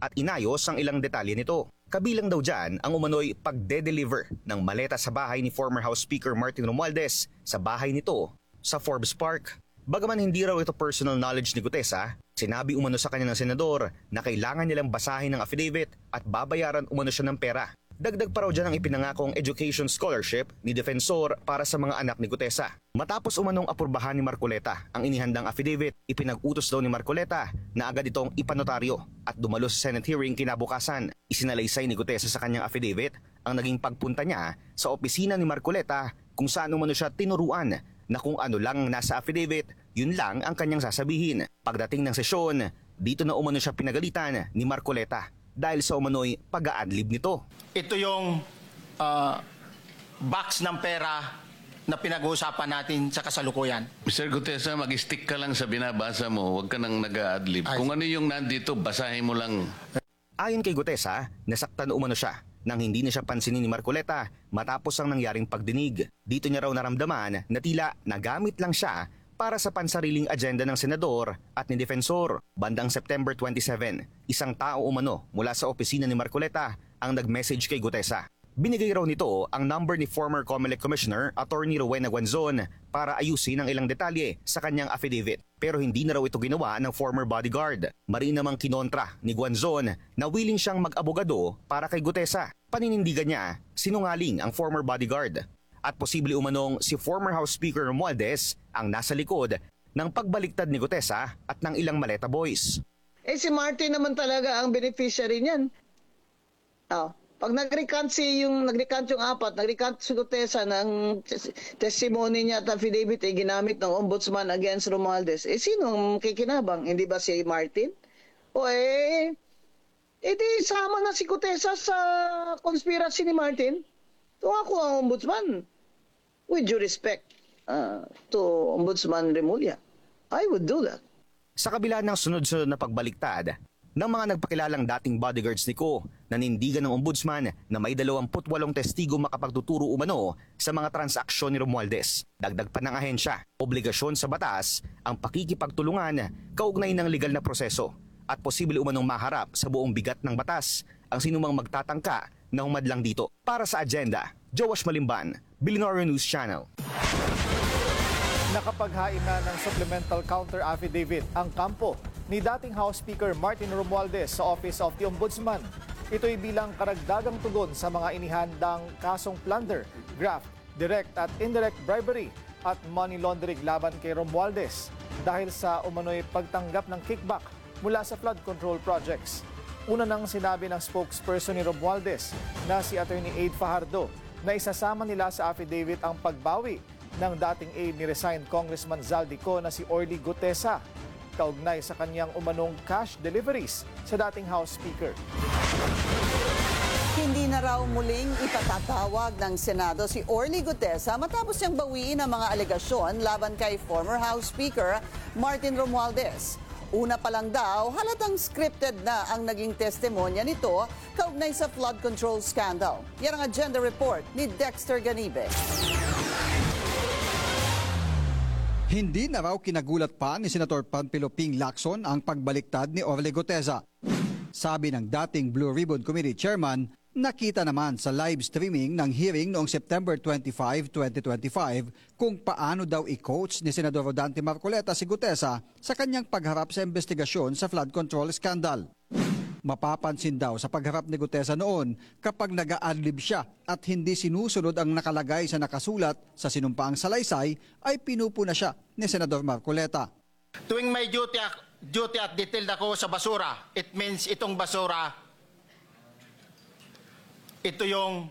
at inayos ang ilang detalye nito. Kabilang daw dyan ang umano'y pagde-deliver ng maleta sa bahay ni former House Speaker Martin Romualdez sa bahay nito sa Forbes Park. Bagaman hindi raw ito personal knowledge ni Gutesa, sinabi umano sa kanya ng senador na kailangan nilang basahin ng affidavit at babayaran umano siya ng pera. Dagdag pa raw dyan ang ipinangakong education scholarship ni Defensor para sa mga anak ni Gutesa. Matapos umanong apurbahan ni Marcoleta ang inihandang affidavit, ipinag-utos daw ni Marcoleta na agad itong ipanotaryo at dumalo sa Senate hearing kinabukasan. Isinalaysay ni Gutesa sa kanyang affidavit ang naging pagpunta niya sa opisina ni Marcoleta kung saan umano siya tinuruan na kung ano lang nasa affidavit, yun lang ang kanyang sasabihin. Pagdating ng sesyon, dito na umano siya pinagalitan ni Marcoleta dahil sa umano'y pag-a-adlib nito. Ito yung box ng pera na pinag-uusapan natin sa kasalukuyan. Mr. Gutesa, mag-stick ka lang sa binabasa mo, huwag ka nang nag-a-adlib. Kung ano yung nandito, basahin mo lang. Ayon kay Gutesa, nasaktan umano siya nang hindi na siya pansinin ni Marcoleta matapos ang nangyaring pagdinig. Dito niya raw naramdaman na tila nagamit lang siya para sa pansariling agenda ng senador at ni Defensor. Bandang September 27, isang tao umano mula sa opisina ni Marcoleta ang nag-message kay Gutesa. Binigay raw nito ang number ni former COMELEC Commissioner Attorney Rowena Guanzon para ayusin ang ilang detalye sa kanyang affidavit. Pero hindi na raw ito ginawa ng former bodyguard. Marin namang kinontra ni Guanzon na willing siyang mag-abogado para kay Gutesa. Paninindigan niya, sinungaling ang former bodyguard. At posible umanong si former House Speaker Romualdez ang nasa likod ng pagbaliktad ni Gutesa at ng ilang Maleta Boys. Si Martin naman talaga ang beneficiary niyan. Pag nag-recant yung apat, nag-recant si Gutesa ng testimony niya at affidavit ginamit ng ombudsman against Romualdez, sino ang kikinabang? Hindi ba si Martin? Di sama na si Gutesa sa conspiracy ni Martin. Kung ako ang ombudsman, with due respect to Ombudsman Remulla, I would do that. Sa kabila ng sunod-sunod na pagbaliktad ng mga nagpakilalang dating bodyguards ni Ko, nanindigan ng ombudsman na may 28 testigo makapagtuturo umano sa mga transaksyon ni Romualdez. Dagdag pa ng ahensya, obligasyon sa batas ang pakikipagtulungan kaugnay ng legal na proseso at posible umanong maharap sa buong bigat ng batas ang sinumang magtatangka na humadlang dito. Para sa agenda, Joash Malimban, Billionaire News Channel. Nakapaghain na ng supplemental counter affidavit ang kampo ni dating House Speaker Martin Romualdez sa Office of the Ombudsman. Ito'y bilang karagdagang tugon sa mga inihandang kasong plunder, graft, direct at indirect bribery at money laundering laban kay Romualdez dahil sa umano'y pagtanggap ng kickback mula sa flood control projects. Una nang sinabi ng spokesperson ni Romualdez na si Attorney Aide Fajardo na isasama nila sa affidavit ang pagbawi ng dating aide ni resigned Congressman Zaldico na si Orly Gutesa kaugnay sa kanyang umanong cash deliveries sa dating House Speaker. Hindi na raw muling ipatatawag ng Senado si Orly Gutesa matapos niyang bawiin ang mga alegasyon laban kay former House Speaker Martin Romualdez. Una pa lang daw, halatang scripted na ang naging testimonya nito kaugnay sa flood control scandal. Yan ang agenda report ni Dexter Ganibe. Hindi na raw kinagulat pa ni Senator Panfilo Ping Lacson ang pagbaliktad ni Orly Gutesa. Sabi ng dating Blue Ribbon Committee Chairman, nakita naman sa live streaming ng hearing noong September 25, 2025 kung paano daw i-coach ni Senador Rodante Marcoleta si Gutesa sa kanyang pagharap sa investigasyon sa flood control scandal. Mapapansin daw sa pagharap ni Gutesa noon kapag nag-a-adlib siya at hindi sinusunod ang nakalagay sa nakasulat sa sinumpaang salaysay ay pinupuna siya ni Senador Marcoleta. Tuwing may duty at detailed ako sa basura, it means itong basura, ito yung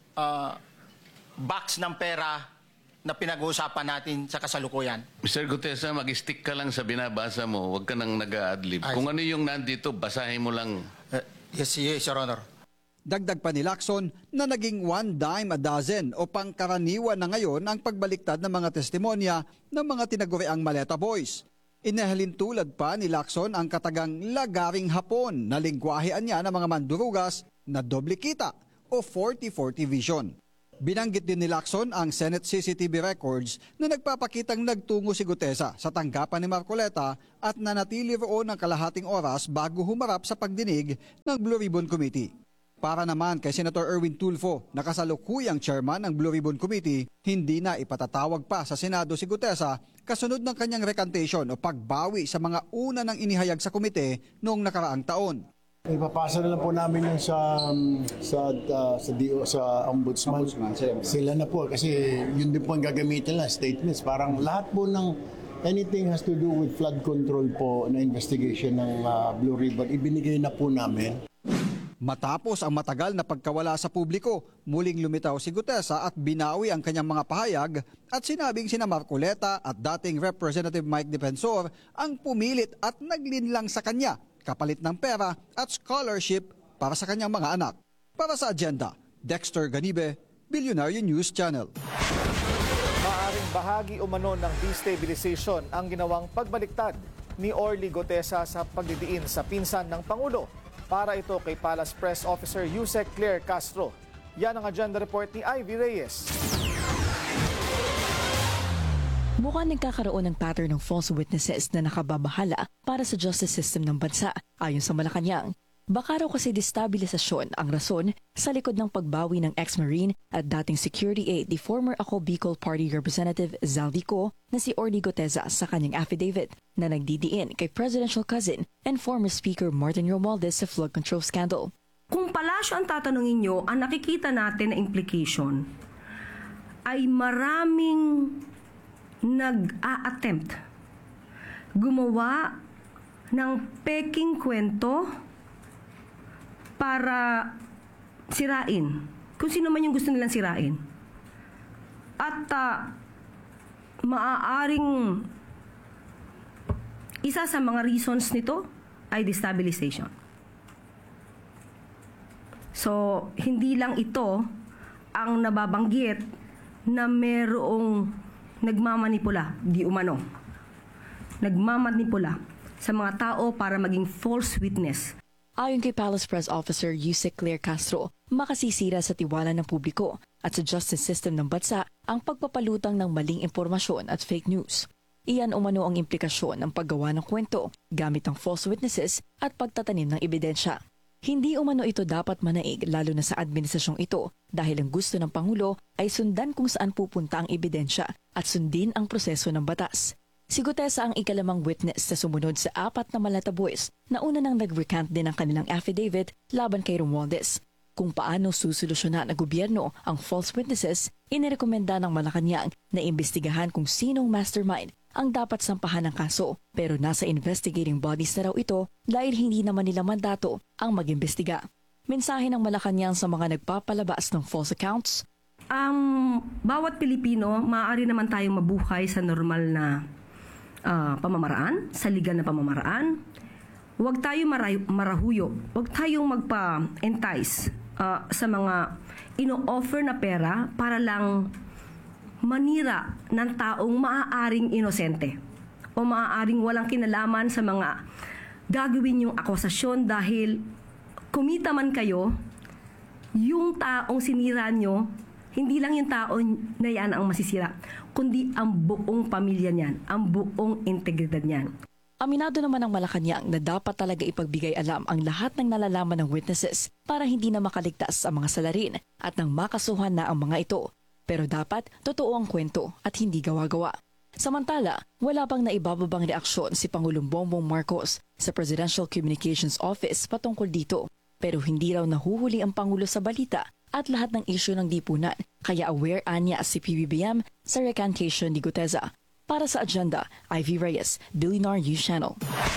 box ng pera na pinag-uusapan natin sa kasalukuyan. Mr. Gutesa, mag-stick ka lang sa binabasa mo, huwag ka nang nag-a-adlib. Kung ano yung nandito, basahin mo lang. Yes, Your Honor. Dagdag pa ni Lacson na naging one dime a dozen o pangkaraniwan na ngayon ang pagbaliktad ng mga testimonya ng mga tinaguriang Maleta Boys. Inahalintulad pa ni Lacson ang katagang lagaring hapon na lingwahean niya ng mga mandurugas na doble kita o 40-40 vision. Binanggit din ni Lacson ang Senate CCTV records na nagpapakitang nagtungo si Gutesa sa tanggapan ni Marcoleta at nanatili roon ng kalahating oras bago humarap sa pagdinig ng Blue Ribbon Committee. Para naman kay Senator Erwin Tulfo na kasalukuyang chairman ng Blue Ribbon Committee, hindi na ipatatawag pa sa Senado si Gutesa kasunod ng kanyang recantation o pagbawi sa mga una nang inihayag sa komite noong nakaraang taon. Ipapasa na lang po namin yan sa Ombudsman. Sila na po kasi yun din po ang gagamitin na statements. Parang lahat po ng anything has to do with flood control po na investigation ng Blue Ribbon, ibinigay na po namin. Matapos ang matagal na pagkawala sa publiko, muling lumitaw si Gutesa at binawi ang kanyang mga pahayag at sinabing sina Marcoleta at dating Representative Mike Defensor ang pumilit at naglinlang sa kanya kapalit ng pera at scholarship para sa kanyang mga anak. Para sa agenda, Dexter Ganibe, Billionaire News Channel. Maaring bahagi umano ng destabilization ang ginawang pagbaliktad ni Orly Gutesa sa pagdidiin sa pinsan ng Pangulo. Para ito kay Palace Press Officer Yusek Claire Castro. Yan ang agenda report ni Ivy Reyes. Mukhang nagkakaroon ng pattern ng false witnesses na nakababahala para sa justice system ng bansa, ayon sa Malacanang. Baka raw kasi destabilisasyon ang rason sa likod ng pagbawi ng ex-Marine at dating security aide ni former Ako Bicol Party Representative Zaldico na si Orly Gutesa sa kanyang affidavit na nagdidiin kay presidential cousin and former Speaker Martin Romualdez sa flood control scandal. Kung palasyo ang tatanungin nyo, ang nakikita natin na implication ay maraming nag-a-attempt gumawa ng peking kwento para sirain kung sino man yung gusto nilang sirain. At maaaring isa sa mga reasons nito ay destabilization. So, hindi lang ito ang nababanggit na merong nagmamanipula, di umano. Nagmamanipula sa mga tao para maging false witness. Ayon kay Palace Press Officer Yusek Claire Castro, makasisira sa tiwala ng publiko at sa justice system ng bansa ang pagpapalutang ng maling impormasyon at fake news. Iyan umano ang implikasyon ng paggawa ng kwento gamit ang false witnesses at pagtatanim ng ebidensya. Hindi umano ito dapat manaig lalo na sa administrasyong ito dahil ang gusto ng Pangulo ay sundan kung saan pupunta ang ebidensya at sundin ang proseso ng batas. Si Gutesa ang ikalamang witness sa sumunod sa 4 na Malata boys na una nang nag-recant din ang kanilang affidavit laban kay Romualdez. Kung paano susolusyonan ng gobyerno ang false witnesses, inirekomenda ng Malacanang na imbestigahan kung sinong mastermind ang dapat sampahan ng kaso pero nasa investigating bodies na raw ito dahil hindi naman nila mandato ang mag-imbestiga. Mensahe ng Malacanang sa mga nagpapalabas ng false accounts. Bawat Pilipino, maaari naman tayong mabuhay sa normal na pamamaraan, sa ligan na pamamaraan. Huwag tayong marahuyo, huwag tayong magpa-entice sa mga ino-offer na pera para lang manira ng taong maaaring inosente o maaaring walang kinalaman sa mga gagawin yung akusasyon dahil kumita man kayo, yung taong sinira nyo, hindi lang yung taong na yan ang masisira, kundi ang buong pamilya niyan, ang buong integridad niyan. Aminado naman ang Malacanang na dapat talaga ipagbigay alam ang lahat ng nalalaman ng witnesses para hindi na makaligtas ang mga salarin at nang makasuhan na ang mga ito. Pero dapat totoo ang kwento at hindi gawa-gawa. Samantala, wala pang naibababang reaksyon si Pangulong Bongbong Marcos sa Presidential Communications Office patungkol dito. Pero hindi raw nahuhuli ang Pangulo sa balita at lahat ng isyu ng lipunan, kaya aware anya si PBBM sa recantation ni Gutesa. Para sa agenda, Ivy Reyes, Billionaire News Channel.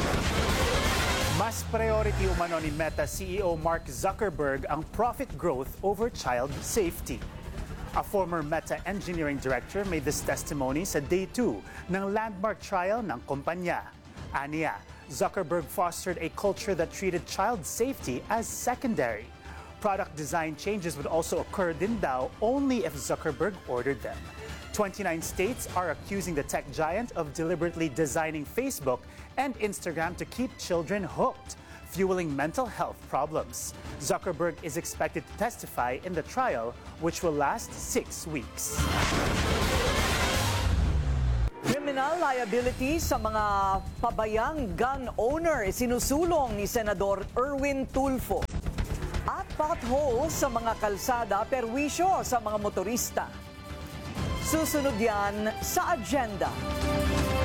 Mas priority umano ni Meta CEO Mark Zuckerberg ang profit growth over child safety. A former Meta engineering director made this testimony sa Day 2 ng landmark trial ng kumpanya. Aniya, Zuckerberg fostered a culture that treated child safety as secondary. Product design changes would also occur din daw only if Zuckerberg ordered them. 29 states are accusing the tech giant of deliberately designing Facebook and Instagram to keep children hooked. fueling mental health problems. Zuckerberg is expected to testify in the trial, which will last 6 weeks. Criminal liability sa mga pabayang gun owner sinusulong ni Senador Erwin Tulfo. At pothole sa mga kalsada, perwisyo sa mga motorista. Susunod yan sa agenda.